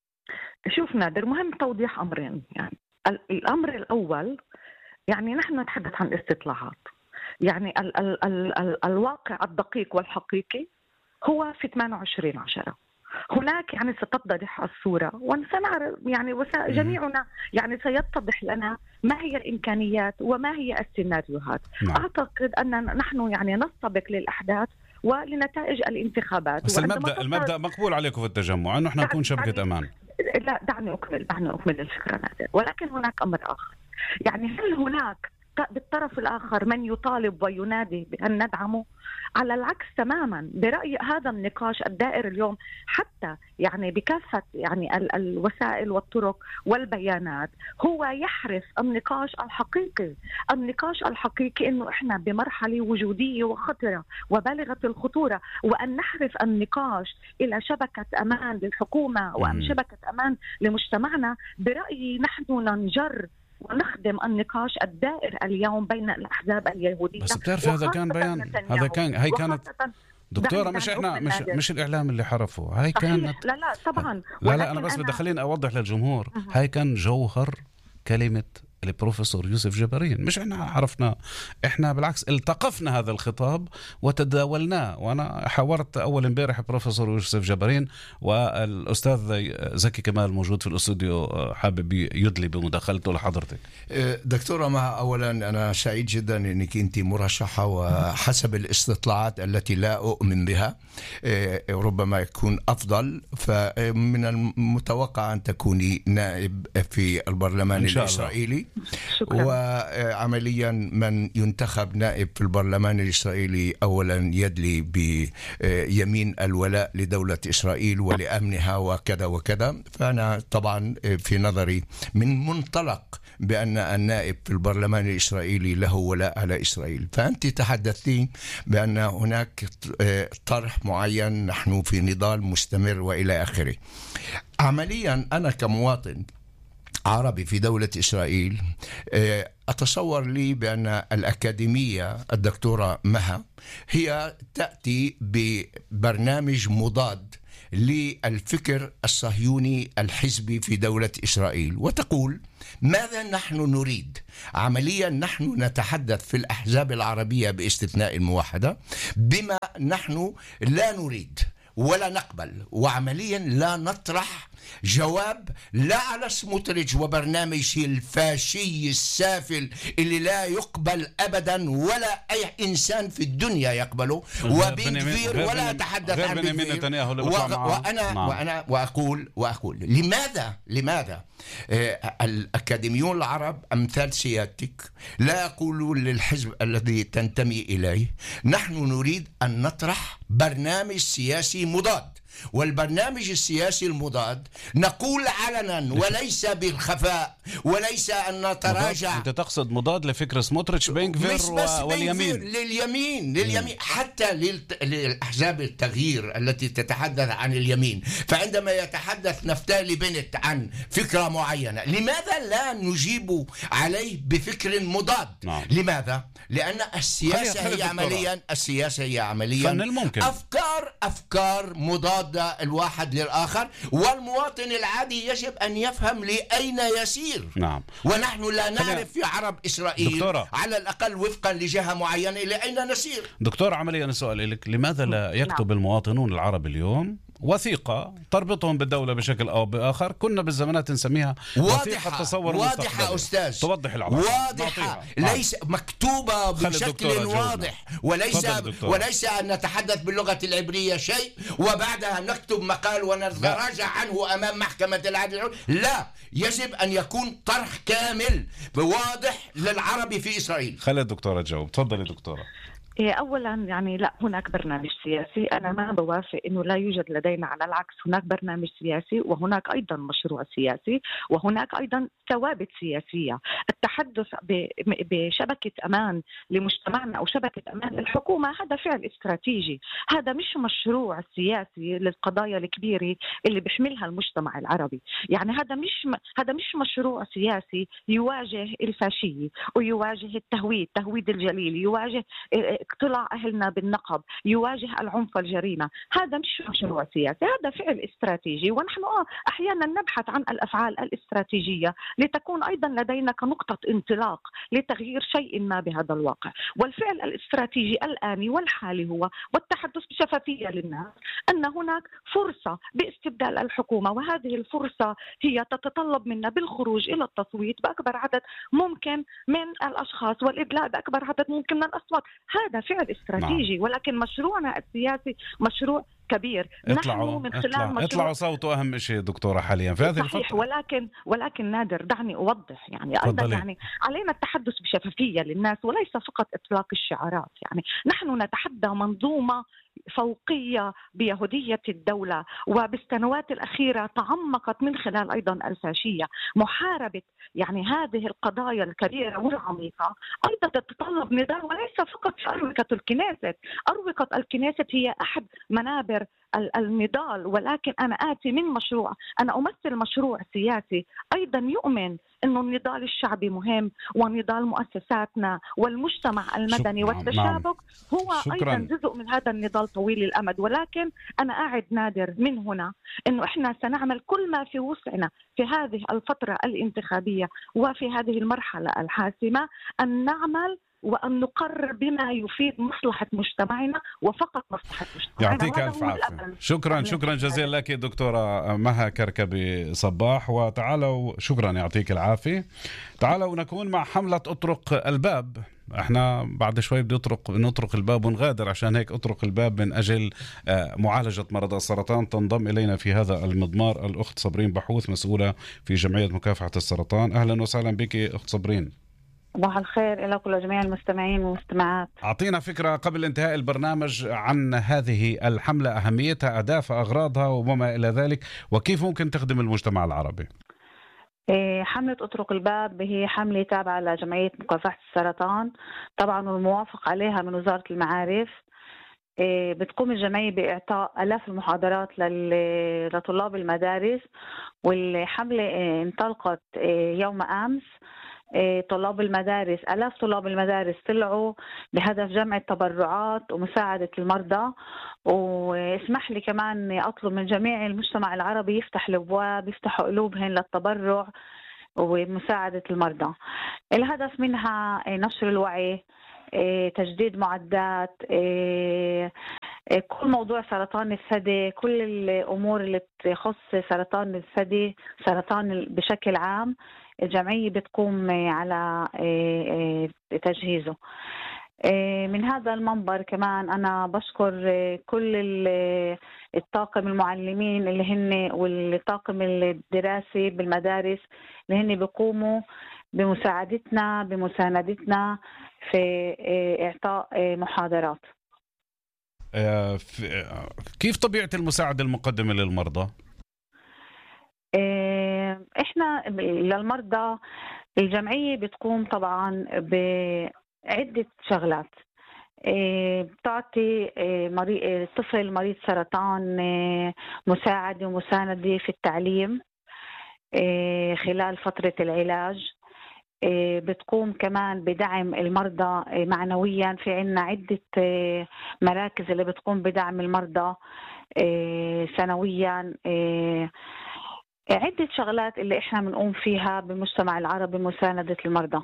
شوف نادر، مهم توضيح أمرين. يعني الأمر الأول يعني نحن نتحدث عن استطلاعات، يعني ال ال ال ال الواقع الدقيق والحقيقي هو في ثمانية وعشرين عشرة. هناك يعني ستتضح الصورة وسنعرف يعني جميعنا يعني سيتضح لنا ما هي الإمكانيات وما هي السيناريوهات. نعم. أعتقد أن نحن يعني نستبق للأحداث ولنتائج الانتخابات. بس المبدأ المبدأ مقبول عليكم في التجمع أنه احنا نكون شبكة دعني أمان. لا دعني أكمل دعني أكمل الفكرة نادر. ولكن هناك أمر آخر، يعني هل هناك بالطرف الآخر من يطالب وينادي بأن ندعمه؟ على العكس تماما. برأيي هذا النقاش الدائر اليوم حتى يعني بكافة يعني ال الوسائل والطرق والبيانات هو يحرف النقاش الحقيقي. النقاش الحقيقي إنه إحنا بمرحلة وجودية وخطرة وبالغة الخطورة، وأن نحرف النقاش إلى شبكة أمان للحكومة وأم شبكة أمان لمجتمعنا. برأيي نحن ننجر ونخدم النقاش الدائر اليوم بين الأحزاب اليهودية. بس بتعرف هذا كان بيان، هذا كان هي كانت دكتورة مش احنا مش مش الإعلام اللي حرفه، هاي كانت لا لا طبعا. لا لا أنا بس بدي خليني أوضح للجمهور، هاي كان جوهر كلمة البروفيسور يوسف جبارين. مش احنا عرفنا، احنا بالعكس التقفنا هذا الخطاب وتداولناه. وانا حاورت اول امبارح بروفيسور يوسف جبارين، والاستاذ زكي كمال موجود في الاستوديو حابب يدلي بمداخلته لحضرتك. دكتورة مها، اولا انا سعيد جدا انك انت مرشحة، وحسب الاستطلاعات التي لا اؤمن بها ربما يكون افضل، فمن المتوقع ان تكوني نائب في البرلمان الاسرائيلي. شكرا. وعمليا من ينتخب نائب في البرلمان الاسرائيلي اولا يدلي بيمين الولاء لدولة اسرائيل ولامنها وكذا وكذا. فانا طبعا في نظري من منطلق بأن النائب في البرلمان الإسرائيلي له ولاء على إسرائيل. فأنت تحدثتين بأن هناك طرح معين، نحن في نضال مستمر وإلى آخره. عمليا أنا كمواطن عربي في دولة إسرائيل أتصور لي بأن الأكاديمية الدكتورة مها هي تأتي ببرنامج مضاد للفكر الصهيوني الحزبي في دولة إسرائيل، وتقول ماذا نحن نريد. عمليا نحن نتحدث في الأحزاب العربية باستثناء الموحدة بما نحن لا نريد ولا نقبل، وعمليا لا نطرح جواب لا على سموتريتش وبرنامجه الفاشي السافل اللي لا يقبل أبدا ولا أي إنسان في الدنيا يقبله، وبن غفير ولا أتحدث عن بن غفير. وأنا, وأنا وأقول وأقول لماذا لماذا آه الأكاديميون العرب أمثال سيادتك لا يقولون للحزب الذي تنتمي إليه نحن نريد أن نطرح برنامج سياسي مضاد، والبرنامج السياسي المضاد نقول علنا وليس بالخفاء وليس أن نتراجع. أنت تقصد مضاد لفكر سموتريتش بن غفير واليمين لليمين لليمين حتى للأحزاب التغيير التي تتحدث عن اليمين. فعندما يتحدث نفتالي بنت عن فكرة معينة لماذا لا نجيب عليه بفكر مضاد؟ نعم. لماذا؟ لأن السياسة هي عمليا السياسة هي عمليا أفكار أفكار مضاد الواحد للآخر، والمواطن العادي يجب أن يفهم لأين يسير. نعم. ونحن لا نعرف في عرب إسرائيل دكتورة. على الأقل وفقا لجهة معينة لأين نسير. دكتور عمليا سؤال لك، لماذا لا يكتب نعم. المواطنون العرب اليوم وثيقة تربطهم بالدولة بشكل أو بآخر؟ كنا بالزمانات نسميها وثيقة تصور واضحة أستاذ، توضح العلاقة واضحة ليس مكتوبة بشكل واضح، وليس وليس أن نتحدث باللغة العبرية شيء وبعدها نكتب مقال ونتراجع عنه أمام محكمة العدل. لا، يجب أن يكون طرح كامل واضح للعربي في إسرائيل. خلي الدكتورة تجاوب. تفضلي دكتورة. أولا يعني لا، هناك برنامج سياسي. أنا ما بوافق أنه لا يوجد لدينا، على العكس هناك برنامج سياسي وهناك أيضا مشروع سياسي وهناك أيضا ثوابت سياسية. التحدث بشبكة أمان لمجتمعنا أو شبكة أمان للحكومة هذا فعل استراتيجي، هذا مش مشروع سياسي للقضايا الكبيرة اللي بيحملها المجتمع العربي. يعني هذا مش هذا مش مشروع سياسي يواجه الفاشية ويواجه التهويد تهويد الجليل، يواجه اقتلاع أهلنا بالنقب، يواجه العنف الجريمة. هذا مش مشروع سياسي، هذا فعل استراتيجي. ونحن أحيانا نبحث عن الأفعال الاستراتيجية لتكون أيضا لدينا كنقطة انطلاق لتغيير شيء ما بهذا الواقع. والفعل الاستراتيجي الآني والحالي هو والتحدث بشفافية للناس أن هناك فرصة باستبدال الحكومة، وهذه الفرصة هي تتطلب منا بالخروج إلى التصويت بأكبر عدد ممكن من الأشخاص والإدلاء بأكبر عدد ممكن من الأصوات. هذا فعل استراتيجي. نعم. ولكن مشروعنا السياسي مشروع كبير. اطلعوا من خلال اطلعوا, اطلعوا صوته أهم شيء دكتورة حاليا في هذه الفترة. ولكن ولكن نادر دعني أوضح يعني أيضا يعني علينا التحدث بشفافية للناس وليس فقط إطلاق الشعارات. يعني نحن نتحدى منظومة فوقية بيهودية الدولة، وبالسنوات الأخيرة تعمقت من خلال أيضا الفاشية. محاربة يعني هذه القضايا الكبيرة والعميقة أيضا تتطلب نضال وليس فقط في أروقة الكنيست. أروقة الكنيست هي أحد منابر النضال، ولكن أنا آتي من مشروع، أنا أمثل مشروع سياسي أيضا يؤمن أنه النضال الشعبي مهم، ونضال مؤسساتنا والمجتمع المدني شك... والتشابك هو شكرا. أيضا جزء من هذا النضال طويل الأمد. ولكن أنا أعد نادر من هنا أنه إحنا سنعمل كل ما في وسعنا في هذه الفترة الانتخابية وفي هذه المرحلة الحاسمة أن نعمل وأن نقرر بما يفيد مصلحة مجتمعنا وفقط مصلحة مجتمعنا. يعطيك ألف عافية. شكرا شكرا جزيلا لك دكتورة مها كركبي صباح. وتعالوا، شكرا يعطيك العافية. تعالوا نكون مع حملة أطرق الباب. احنا بعد شوي بدي نطرق نطرق الباب ونغادر، عشان هيك أطرق الباب من أجل معالجة مرضى السرطان. تنضم إلينا في هذا المضمار الأخت صبرين بحوث، مسؤولة في جمعية مكافحة السرطان. أهلا وسهلا بك أخت صبرين. صباح الخير لكم لجميع المستمعين والمستمعات. أعطينا فكرة قبل انتهاء البرنامج عن هذه الحملة، أهميتها، أهدافها، أغراضها وما إلى ذلك، وكيف ممكن تخدم المجتمع العربي. حملة أطرق الباب هي حملة تابعة لجمعية مكافحة السرطان طبعا، والموافق عليها من وزارة المعارف. بتقوم الجمعية بإعطاء آلاف المحاضرات لطلاب المدارس، والحملة انطلقت يوم أمس. طلاب المدارس آلاف طلاب المدارس طلعوا بهدف جمع التبرعات ومساعدة المرضى. واسمح لي كمان أطلب من جميع المجتمع العربي يفتح الأبواب، يفتحوا قلوبهم للتبرع ومساعدة المرضى. الهدف منها نشر الوعي، تجديد معدات، كل موضوع سرطان الثدي، كل الأمور اللي تخص سرطان الثدي، سرطان بشكل عام، الجمعية بتقوم على تجهيزه. من هذا المنبر كمان أنا بشكر كل الطاقم المعلمين اللي هن والطاقم الدراسي بالمدارس اللي هن بيقوموا بمساعدتنا بمساندتنا في إعطاء محاضرات. كيف طبيعة المساعدة المقدمة للمرضى؟ إحنا للمرضى الجمعية بتقوم طبعا بعدة شغلات. بتعطي الطفل مريض سرطان مساعدة ومساندة في التعليم خلال فترة العلاج. بتقوم كمان بدعم المرضى معنويا، في عنا عدة مراكز اللي بتقوم بدعم المرضى سنويا. عدة شغلات اللي احنا بنقوم فيها بالمجتمع العربي مساندة المرضى.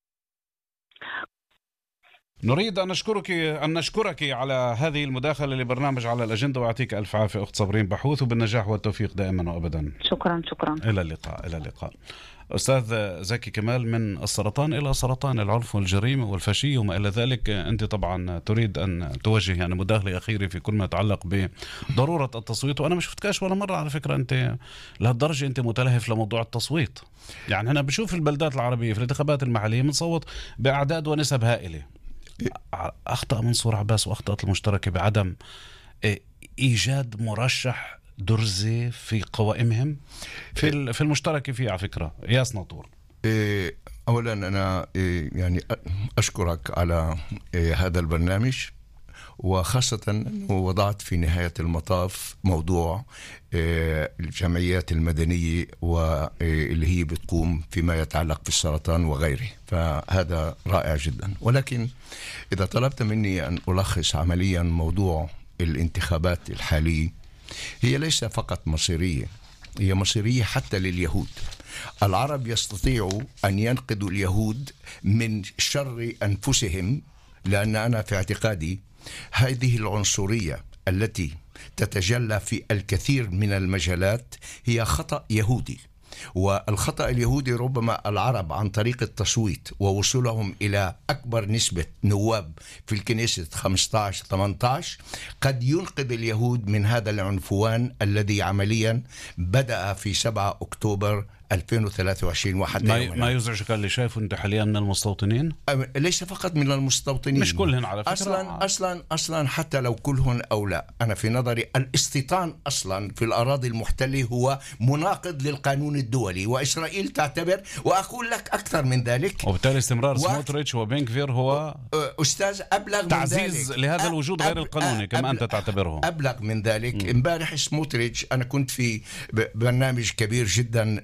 نريد أن نشكرك أن نشكرك على هذه المداخلة لبرنامج على الأجندة، ويعطيك ألف عافية أخت صبرين بحوث، وبالنجاح والتوفيق دائما وأبدا. شكرا شكرا. إلى اللقاء إلى اللقاء. أستاذ زكي كمال، من السرطان إلى سرطان العنف والجريمة والفاشية وما إلى ذلك، أنت طبعا تريد أن توجه يعني مداخلة أخيرة في كل ما يتعلق بضرورة التصويت. وأنا ما شفتكاش ولا مرة على فكرة أنت لهالدرجة أنت متلهف لموضوع التصويت. يعني أنا بشوف البلدات العربية في الانتخابات المحلية بنصوت بأعداد ونسب هائلة. أخطأ منصور عباس وأخطأت المشتركة بعدم إيجاد مرشح درزي في قوائمهم. في في المشتركة فيه على فكرة ياس ناطور. أولا أنا يعني أشكرك على هذا البرنامج، وخاصة أنه وضعت في نهاية المطاف موضوع الجمعيات المدنية واللي هي بتقوم فيما يتعلق بالسرطان وغيره، فهذا رائع جدا. ولكن إذا طلبت مني أن ألخص عمليا موضوع الانتخابات الحالية، هي ليس فقط مصيرية، هي مصيرية حتى لليهود. العرب يستطيعوا أن ينقذوا اليهود من شر أنفسهم، لأن أنا في اعتقادي هذه العنصرية التي تتجلى في الكثير من المجالات هي خطأ يهودي، والخطأ اليهودي ربما العرب عن طريق التصويت ووصولهم إلى أكبر نسبة نواب في الكنيسة خمسة عشر ثمانية عشر قد ينقذ اليهود من هذا العنفوان الذي عمليا بدأ في سبعة أكتوبر ألفين وثلاثة وعشرين وحتى ما, يومنا. ما يزعجك اللي شايفه أنت حاليا من المستوطنين؟ ليس فقط من المستوطنين، مش كلهم على فكرة. أصلا أصلا أصلا حتى لو كلهم أو لا، أنا في نظري الاستيطان أصلا في الأراضي المحتلة هو مناقض للقانون الدولي، وإسرائيل تعتبر، وأقول لك أكثر من ذلك، وبالتالي استمرار و... سموتريتش وبنكفير هو أستاذ أبلغ تعزيز من ذلك لهذا الوجود غير أب... القانوني كما أبلغ... أنت تعتبره. أبلغ من ذلك، امبارح سموتريتش أنا كنت في برنامج كبير جدا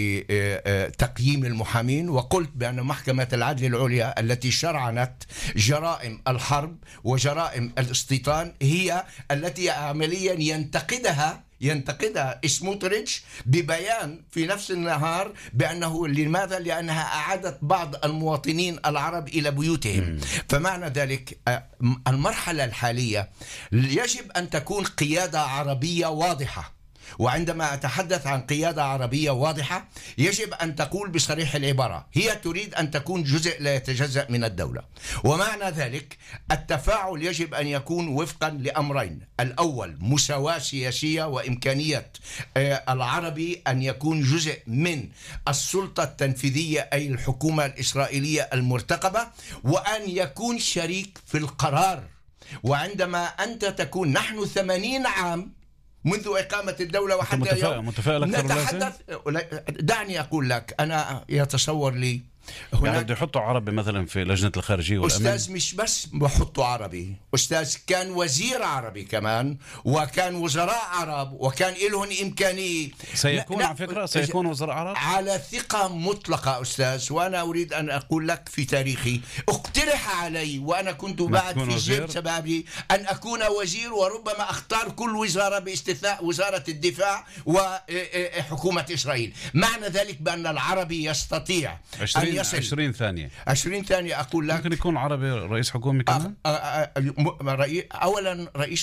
لتقييم المحامين، وقلت بأن محكمة العدل العليا التي شرعنت جرائم الحرب وجرائم الاستيطان هي التي عمليا ينتقدها ينتقدها سموتريتش ببيان في نفس النهار بأنه لماذا؟ لأنها أعادت بعض المواطنين العرب إلى بيوتهم. فمعنى ذلك المرحلة الحالية يجب أن تكون قيادة عربية واضحة، وعندما أتحدث عن قيادة عربية واضحة يجب أن تقول بصريح العبارة هي تريد أن تكون جزء لا يتجزأ من الدولة، ومعنى ذلك التفاعل يجب أن يكون وفقا لأمرين: الأول مساواة سياسية وإمكانية العربي أن يكون جزء من السلطة التنفيذية أي الحكومة الإسرائيلية المرتقبة، وأن يكون شريك في القرار. وعندما أنت تكون، نحن ثمانين عام منذ إقامة الدولة وحتى متفائل اليوم متفائل نتحدث. دعني أقول لك، أنا يتصور لي يعني بده يحطوا عربي مثلا في لجنة الخارجية والأمن. أستاذ مش بس بحطوا عربي، أستاذ كان وزير عربي كمان، وكان وزراء عرب، وكان لهم إمكانية. سيكون على فكرة سيكون وزراء عرب على ثقة مطلقة أستاذ. وأنا أريد أن أقول لك في تاريخي اقترح علي وأنا كنت بعد في جيب شبابي أن أكون وزير، وربما أختار كل وزارة باستثناء وزارة الدفاع وحكومة إسرائيل. معنى ذلك بأن العربي يستطيع أن يصل عشرين ثانية عشرين ثانية أقول لك ممكن يكون عربي رئيس حكومة كمان. أولا رئيس